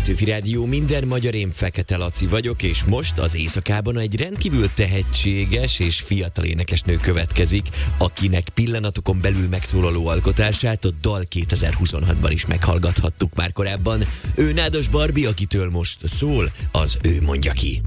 Petőfi Rádió, minden magyar, én Fekete Laci vagyok, és most az éjszakában egy rendkívül tehetséges és fiatal énekesnő következik, akinek pillanatokon belül megszólaló alkotását a Dal 2026-ban is meghallgathattuk már korábban. Ő Nádas Barbie, akitől most szól, az Ő mondja ki.